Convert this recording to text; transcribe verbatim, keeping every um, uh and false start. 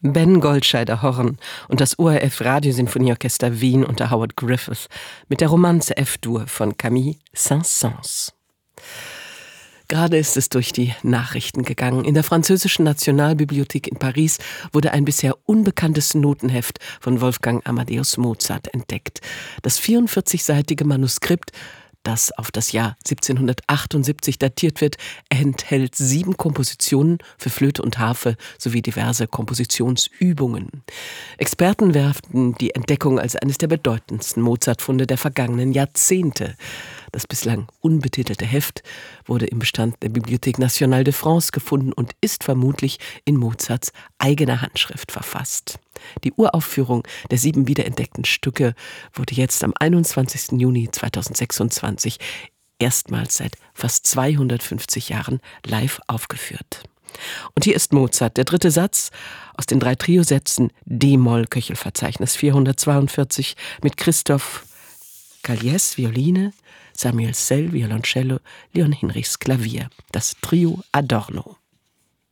Ben Goldscheider Horn und das O R F Radiosinfonieorchester Wien unter Howard Griffith mit der Romanze F-Dur von Camille Saint-Saëns. Gerade ist es durch die Nachrichten gegangen. In der französischen Nationalbibliothek in Paris wurde ein bisher unbekanntes Notenheft von Wolfgang Amadeus Mozart entdeckt. Das vierundvierzigseitige Manuskript, das auf das Jahr siebzehnhundertachtundsiebzig datiert wird, enthält sieben Kompositionen für Flöte und Harfe sowie diverse Kompositionsübungen. Experten werfen die Entdeckung als eines der bedeutendsten Mozart-Funde der vergangenen Jahrzehnte. Das bislang unbetitelte Heft wurde im Bestand der Bibliothèque Nationale de France gefunden und ist vermutlich in Mozarts eigener Handschrift verfasst. Die Uraufführung der sieben wiederentdeckten Stücke wurde jetzt am einundzwanzigsten Juni zweitausendsechsundzwanzig erstmals seit fast zweihundertfünfzig Jahren live aufgeführt. Und hier ist Mozart, der dritte Satz aus den drei Triosätzen D-Moll-Köchelverzeichnis vierhundertzweiundvierzig mit Christoph Calliès, Violine, Samuel Sell, Violoncello, Leon Hinrichs, Klavier, das Trio Adorno.